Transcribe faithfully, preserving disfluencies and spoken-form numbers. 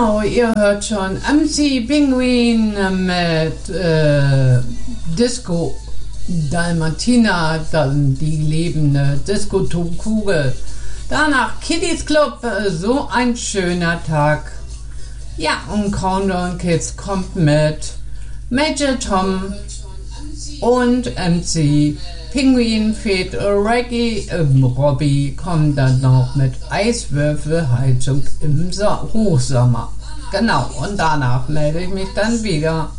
Genau, ihr hört schon M C Pinguin mit äh, Disco Dalmatina, dann die lebende Disco-Kugel. Danach Kiddies Club, so ein schöner Tag. Ja, und Countdown Kids kommt mit Major Tom und M C Pinguin Fed Reggae. Ähm, Robbie kommt dann noch mit Eiswürfelheizung im Sa- Hochsommer. Genau, und danach melde ich mich dann wieder.